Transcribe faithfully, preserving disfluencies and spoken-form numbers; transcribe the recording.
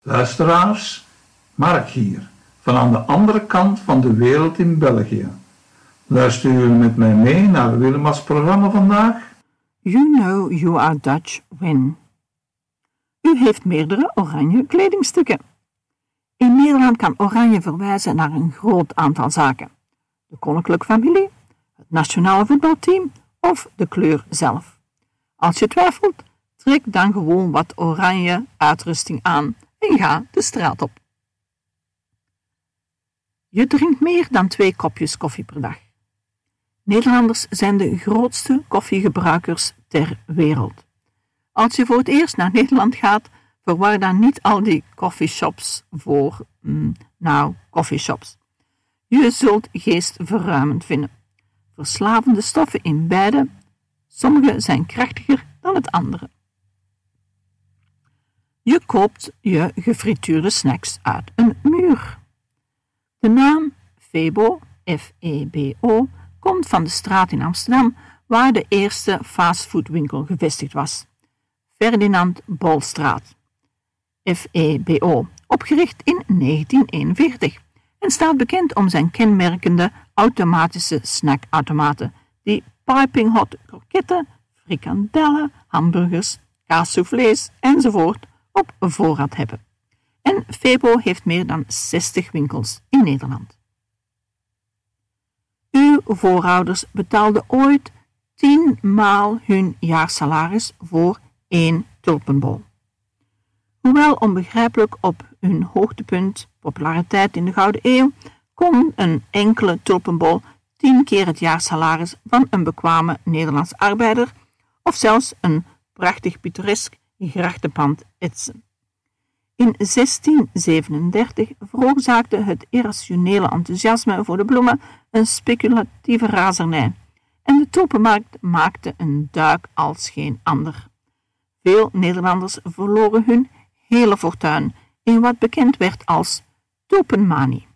Luisteraars, Mark hier, van aan de andere kant van de wereld in België. Luisteren jullie met mij mee naar Willema's programma vandaag? You know you are Dutch when. U heeft meerdere oranje kledingstukken. In Nederland kan oranje verwijzen naar een groot aantal zaken. De koninklijke familie, het nationale voetbalteam of de kleur zelf. Als je twijfelt, trek dan gewoon wat oranje uitrusting aan en ga de straat op. Je drinkt meer dan twee kopjes koffie per dag. Nederlanders zijn de grootste koffiegebruikers ter wereld. Als je voor het eerst naar Nederland gaat, verwar dan niet al die coffeeshops voor, mm, nou, coffeeshops. Je zult geestverruimend vinden. Verslavende stoffen in beide, sommige zijn krachtiger dan het andere. Je koopt je gefrituurde snacks uit een muur. De naam Febo, F E B O, komt van de straat in Amsterdam waar de eerste fastfoodwinkel gevestigd was. Ferdinand Bolstraat, F E B O, opgericht in negentien eenenveertig en staat bekend om zijn kenmerkende automatische snackautomaten die piping hot kroketten, frikandellen, hamburgers, kaassoufflés enzovoort op voorraad hebben. En Febo heeft meer dan zestig winkels in Nederland. Uw voorouders betaalden ooit tien maal hun jaarsalaris voor één tulpenbol. Hoewel onbegrijpelijk op hun hoogtepunt, populariteit in de Gouden Eeuw, kon een enkele tulpenbol tien keer het jaarsalaris van een bekwame Nederlands arbeider of zelfs een prachtig pittoresk grachtenpand etsen. In zestien zevenendertig veroorzaakte het irrationele enthousiasme voor de bloemen een speculatieve razernij en de tulpenmarkt maakte een duik als geen ander. Veel Nederlanders verloren hun hele fortuin in wat bekend werd als tulpenmanie.